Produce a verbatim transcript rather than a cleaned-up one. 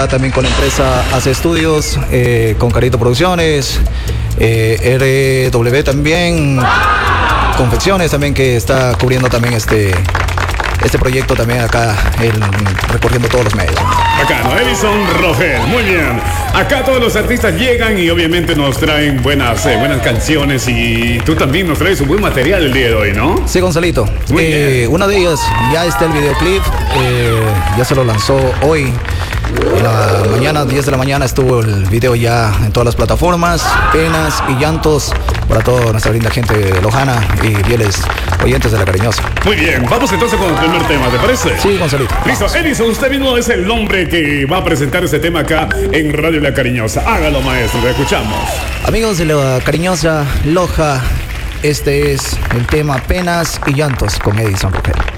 acá también con la empresa Hace Estudios, eh, con Carito Producciones, eh, R W también, Confecciones también, que está cubriendo también este, este proyecto también acá, el, recorriendo todos los medios. Bacano, Edison Rogel, muy bien. Acá todos los artistas llegan y obviamente nos traen buenas, eh, buenas canciones, y tú también nos traes un buen material el día de hoy, ¿no? Sí, Gonzalito. Eh, una de ellas ya está el videoclip, eh, ya se lo lanzó hoy. En la mañana, diez de la mañana, estuvo el video ya en todas las plataformas. Penas y llantos para toda nuestra linda gente de Lojana y fieles oyentes de La Cariñosa. Muy bien, vamos entonces con el primer tema, ¿te parece? Sí, Gonzalito. Listo, Edison, usted mismo es el hombre que va a presentar este tema acá en Radio La Cariñosa. Hágalo, maestro, te escuchamos. Amigos de La Cariñosa, Loja, este es el tema Penas y Llantos con Edison Rogel.